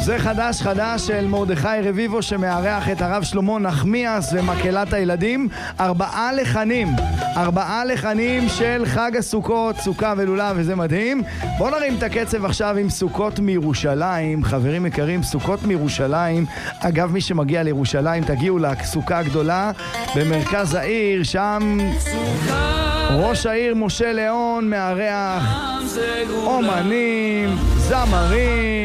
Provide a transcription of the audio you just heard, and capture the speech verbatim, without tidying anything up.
זה חדש חדש של מרדכי רביבו שמארח את הרב שלמה נחמיאס ומקהלת הילדים. ארבעה לחנים, ארבעה לחנים של חג הסוכות, סוכה ולולה, וזה מדהים. בואו נרים את הקצב עכשיו עם סוכות מירושלים. חברים יקרים, סוכות מירושלים. אגב, מי שמגיע לירושלים, תגיעו לסוכה הגדולה במרכז העיר, שם ראש העיר משה ליאון מארח אומנים, זמרים,